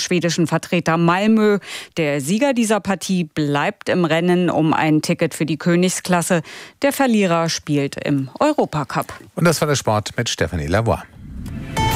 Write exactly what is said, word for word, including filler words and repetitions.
schwedischen Vertreter Malmö. Der Sieger dieser Partie bleibt im Rennen um ein Ticket für die Königsklasse. Der Verlierer spielt im Europacup. Und das war der Sport mit Stefanie Lavoie.